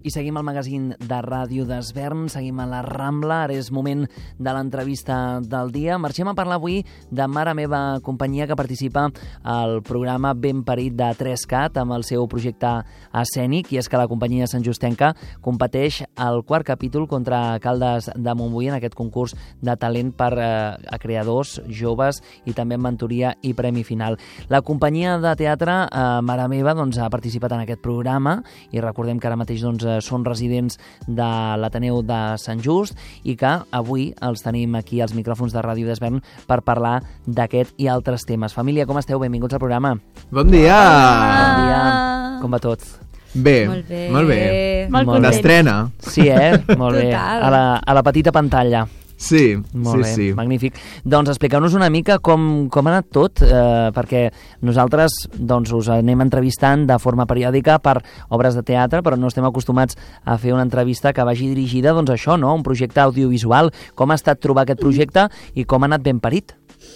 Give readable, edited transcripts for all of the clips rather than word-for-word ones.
I seguim el magazín de Ràdio d'Esvern, seguim a la Rambla, ara és moment de l'entrevista del dia. Marxem a parlar avui de Mare Meva Companyia, que participa al programa Ben Parit de 3CAT amb el seu projecte escènic, i és que la companyia santjustenca competeix al quart capítol contra Caldes de Montbui en aquest concurs de talent per a creadors joves i també en mentoria i premi final. La companyia de teatre Mare Meva ha participat en aquest programa i recordem que ara mateix són residents de l'Ateneu de Sant Just i que avui els tenim aquí als micròfons de Ràdio d'Esvern per parlar d'aquest i altres temes. Família, com esteu? Benvinguts al programa. Bon dia! Bon dia! Com va tot? Bé, molt bé. D'estrena. Sí, molt bé. A la petita pantalla. Sí, molt bé, sí. Magnífic. Doncs expliqueu-nos una mica com ha anat tot, perquè nosaltres us anem entrevistant de forma periòdica per obres de teatre, però no estem acostumats a fer una entrevista que vagi dirigida a això, no? Un projecte audiovisual. Com ha estat trobar aquest projecte i com ha anat Ben Parit?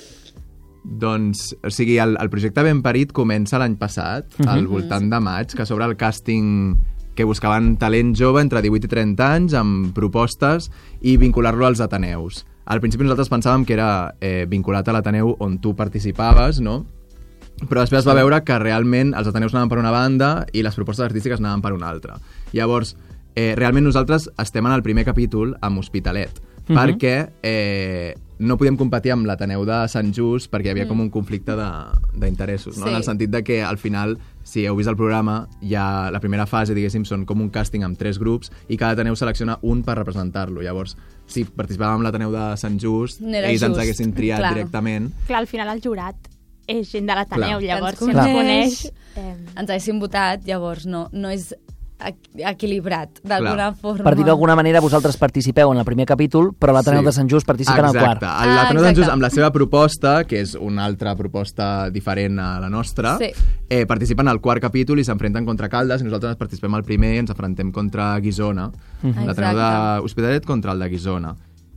Doncs, el projecte Ben Parit comença l'any passat, al voltant de maig, que s'obre el càsting que buscaven talent jove entre 18 i 30 anys amb propostes i vincular-lo als Ateneus. Al principi nosaltres pensàvem que era vinculat a l'Ateneu on tu participaves, no? Però després es va veure que realment els Ateneus anaven per una banda i les propostes artístiques anaven per una altra. Llavors, realment nosaltres estem en el primer capítol amb Hospitalet, perquè no podíem competir amb l'Ateneu de Sant Just perquè hi havia com un conflicte d'interessos, no? En el sentit de que al final, si heu vist el programa, ja la primera fase, diguéssim, són com un càsting amb 3 grups i cada Ateneu selecciona un per representar-lo. Llavors, si participàvem amb l'Ateneu de Sant Just, ells ens haguessin triat directament. Clar, al final el jurat és gent de l'Ateneu, llavors si ens coneix, ens haguessin votat, llavors no és equilibrat, d'alguna forma. Per dir d'alguna manera, vosaltres participeu en el primer capítol, però l'Ateneu de Sant Just participa en el quart. Exacte. L'Ateneu de Sant Just, amb la seva proposta, que és una altra proposta diferent a la nostra, participen al quart capítol i s'enfrenten contra Caldes, i nosaltres participem al primer i ens enfrontem contra Guissona. L'Ateneu d'Hospitalet contra el de Guissona.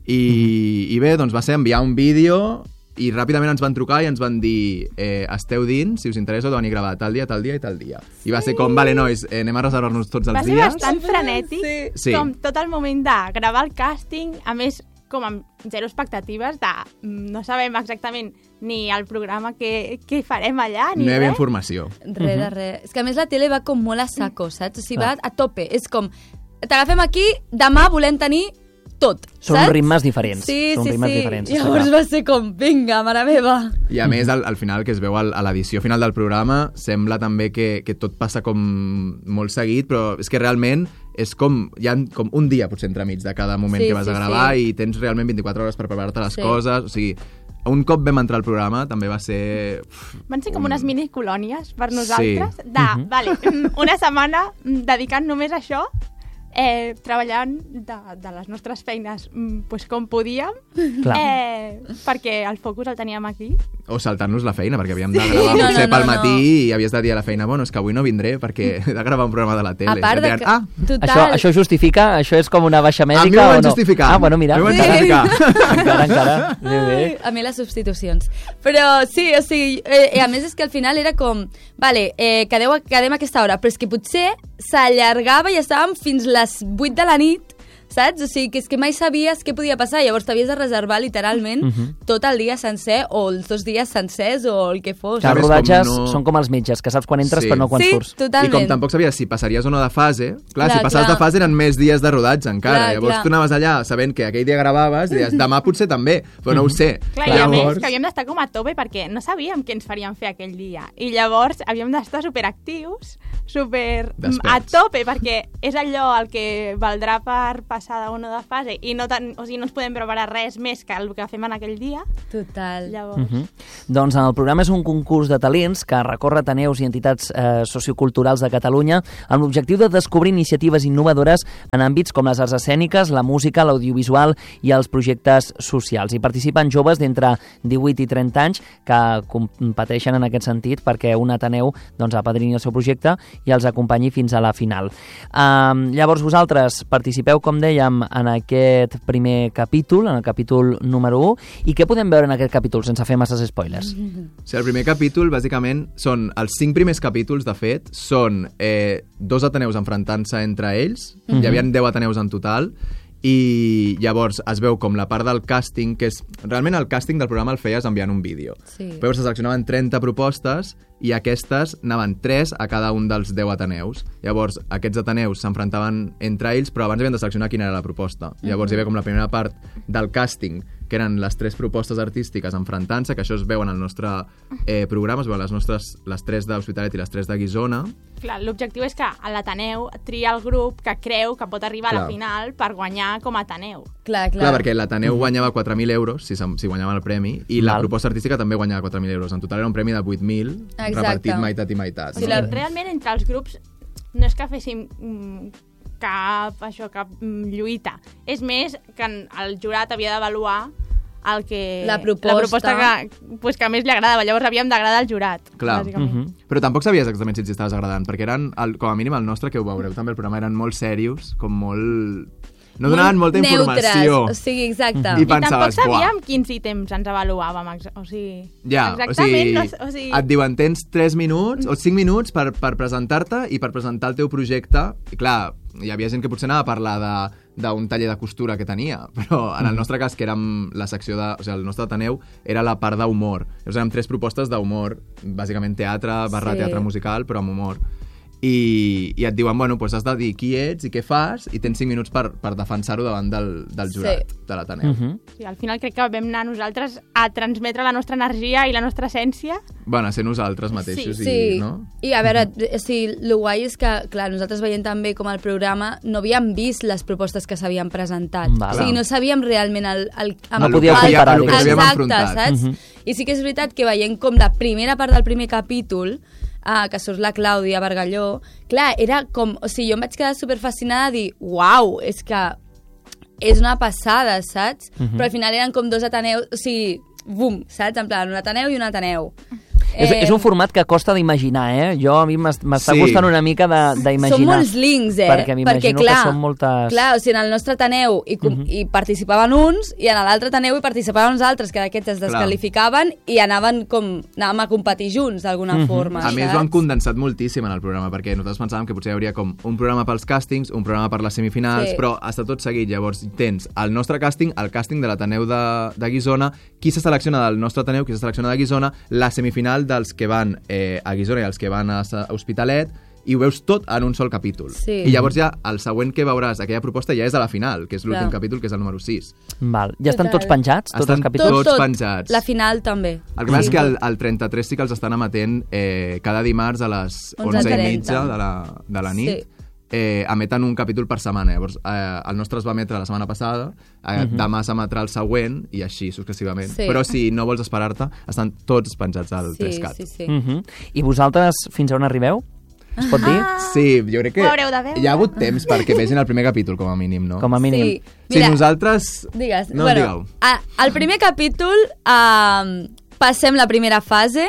I bé, doncs va ser enviar un vídeo i ràpidament ens van trucar i ens van dir esteu dins, si us interessa, de venir a gravar tal dia i tal dia. I va ser com, vale, nois, anem a reservar-nos tots els dies. Va ser bastant frenètic, com tot el moment de gravar el càsting, a més, com amb zero expectatives de no sabem exactament ni el programa que farem allà, ni res. No hi havia informació. Res de res. És que a més la tele va com molt a saco, saps? O sigui, va a tope. És com, t'agafem aquí, demà volem tenir tot, són ritmes diferents. Sí. Diferents. Llavors va ser com, vinga, mare meva. I a més, al final, que es veu a l'edició final del programa, sembla també que tot passa com molt seguit, però és que realment és com, hi ha com un dia potser entremig de cada moment que vas a gravar i tens realment 24 hores per preparar-te les coses, o sigui, un cop vam entrar al programa també va ser... Van ser com unes minicolònies per nosaltres, vale, una setmana dedicant només a això, treballant de les nostres feines com podíem, perquè el focus el teníem aquí. O saltar-nos la feina, perquè havíem de gravar potser pel matí i havies de dir a la feina, bueno, és que avui no vindré perquè he de gravar un programa de la tele. A part de que... Això justifica? Això és com una baixa mèdica? A mi ho van justificar. Ah, bueno, mira. Encara. A mi les substitucions. Però sí, o sigui, a més és que al final era com, vale, quedem a aquesta hora, però és que potser s'allargava i estàvem fins les 8 de la nit, saps? O sigui, que és que mai sabies què podia passar, llavors t'havies de reservar literalment tot el dia sencer o els 2 dies sencers o el que fos. Els rodatges són com els metges, que saps quan entres però no quan surts. Sí, totalment. I com tampoc sabies si passaries o no de fase, si passaves de fase eren més dies de rodatge encara, llavors tu anaves allà sabent que aquell dia gravaves i deies, demà potser també, però no ho sé. Clar, i a més que havíem d'estar com a tope perquè no sabíem què ens farien fer aquell dia i llavors havíem d'estar superactius, a tope, perquè és allò el que valdrà per passada o no de fase i no ens podem preparar res més que el que fem en aquell dia. Total. Llavors... Doncs el programa és un concurs de talents que recorre ateneus i entitats socioculturals de Catalunya amb l'objectiu de descobrir iniciatives innovadores en àmbits com les arts escèniques, la música, l'audiovisual i els projectes socials. Hi participen joves d'entre 18 i 30 anys que competeixen en aquest sentit perquè un ateneu apadrini el seu projecte i els acompanyi fins a la final. Llavors vosaltres participeu, com deia, dèiem, en aquest primer capítol, en el capítol número 1, i què podem veure en aquest capítol, sense fer masses spoilers? El primer capítol, bàsicament, són els 5 primers capítols, de fet, són 2 ateneus enfrontant-se entre ells, hi havia 10 ateneus en total, i llavors es veu com la part del càsting, que és... Realment el càsting del programa el feies enviant un vídeo. Sí. Però se seleccionaven 30 propostes i aquestes anaven 3 a cada un dels 10 ateneus. Llavors, aquests ateneus s'enfrontaven entre ells, però abans havien de seleccionar quina era la proposta. Llavors hi havia com la primera part del càsting, que eren les 3 propostes artístiques enfrontant-se, que això es veu en el nostre programa, es veuen les 3 d'Hospitalet i les 3 de Guissona. Clar, l'objectiu és que l'Ateneu tria el grup que creu que pot arribar a la Clar. final per guanyar com a Ateneu. Clar. Clar, perquè l'Ateneu guanyava 4.000 euros si guanyava el premi, i la Val. proposta artística també guanyava 4.000 euros. En total era un premi de 8.000, Exacte. repartit meitat i meitat. O sigui, realment entre els grups no és que féssim cap lluita. És més que el jurat havia d'avaluar la proposta que més li agradava. Llavors havíem d'agradar al jurat, Clar. bàsicament. Però tampoc sabies exactament si estaves agradant, perquè eren, com a mínim el nostre, que ho veureu també, el programa eren molt serios, com molt... No donaven molta informació. O sigui, exacte. I I tampoc pensaves, sabíem quins ítems ens avaluàvem. O sigui, ja, exactament. o sigui, et diuen tens 3 minuts o 5 minuts per presentar-te i per presentar el teu projecte. I clar, hi havia gent que potser anava a parlar d'un taller de costura que tenia, però en el nostre cas, que érem la secció o sigui, el nostre Ateneu era la part d'humor. Llavors érem 3 propostes d'humor, bàsicament teatre, teatre musical, però amb humor. I et diuen, bueno, doncs has de dir qui ets i què fas, i tens 5 minuts per defensar-ho davant del jurat de l'Ateneu. Sí, al final crec que vam anar nosaltres a transmetre la nostra energia i la nostra essència. Bueno, a ser nosaltres mateixos. Sí. No? I a veure, o sigui, el guai és que, clar, nosaltres veient també com el programa no havíem vist les propostes que s'havien presentat. Val. O sigui, no sabíem realment No podíeu comparar-ho. El que havíem Exacte, enfrontat. saps? I sí que és veritat que veient com la primera part del primer capítol, que surt la Clàudia Bargalló, clar, era com... O sigui, jo em vaig quedar superfascinada de dir, uau, és que és una passada, saps? Però al final eren com 2 ateneus, o sigui, bum, saps? En plan, un ateneu i un ateneu. És un format que costa d'imaginar, a mi m'està Sí. costant una mica d'imaginar. Són molts links, Perquè m'imagino que són moltes... Clar, o sigui, en el nostre Ateneu hi participaven uns i en l'altre Ateneu hi participaven uns altres, que d'aquests es desqualificaven i anàvem a competir junts, d'alguna forma. A més, saps? ho han condensat moltíssim en el programa, perquè nosaltres pensàvem que potser hi hauria com un programa pels càstings, un programa per les semifinals, Sí. però està tot seguit. Llavors tens el nostre càsting, el càsting de l'Ateneu de Guissona, qui se selecciona del nostre Ateneu, qui se selecciona de Guissona, la semifinal dels que van a Guissona i els que van a Hospitalet, i ho veus tot en un sol capítol. Sí. I llavors ja el següent que veuràs, aquella proposta, ja és a la final, que és l'últim Clar. capítol, que és el número 6. Val. Ja estan Total. tots penjats, tots Estan els capítols? tots penjats. La final també. El que passa és que el 33 sí que els estan emetent cada dimarts a les 11:30 de la nit. Sí. Emeten un capítol per setmana. Llavors, el nostre es va emetre la setmana passada, demà s'emetrà el següent, i així successivament. Sí. Però si no vols esperar-te, estan tots penjats al 3CAT. Sí. I vosaltres fins on arribeu? Es pot dir? Sí, jo crec que Ho haureu de veure. hi ha hagut temps perquè vegin el primer capítol, com a mínim, no? Com a mínim. Sí. Si Mira, nosaltres... digues. No, bueno, digueu. al primer capítol passem la primera fase.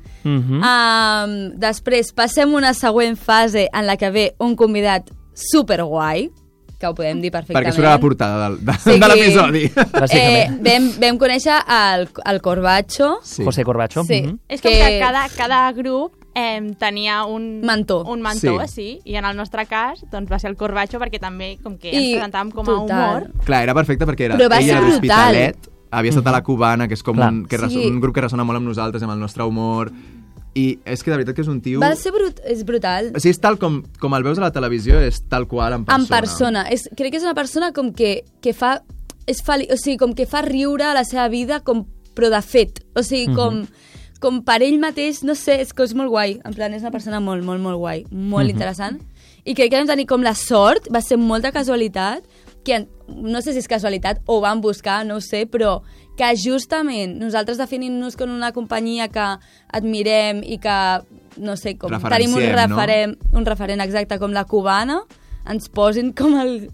Després passem una següent fase en la que ve un convidat superguai, que ho podem dir perfectament. Perquè surt a la portada de Sí, l'episodi. Bàsicament. Vam conèixer el Corbacho. Sí. José Corbacho. Sí. És com que cada grup tenia un Mentor. un mentor, sí, i en el nostre cas doncs, va ser el Corbacho, perquè també com que ens presentàvem com a total. humor. Clar, era perfecte perquè era Però va ella ser de l'Hospitalet, brutal. havia estat a la Cubana, que és com Clar. un grup que ressona molt amb nosaltres, amb el nostre humor, i és que de veritat que és un tio... Va ser és brutal. O sigui, és tal com el veus a la televisió, és tal qual en persona. En persona. Crec que és una persona com que fa... o sigui, com que fa riure a la seva vida, però de fet. O sigui, com per ell mateix, no sé, és que és molt guai. En plan, és una persona molt, molt, molt guai. Molt interessant. I crec que vam tenir com la sort, va ser molta casualitat, que no sé si és casualitat o van buscar, no ho sé, però que justament nosaltres definint-nos com una companyia que admirem i que, no sé, com tenim un referent exacte com la Cubana, ens posin com el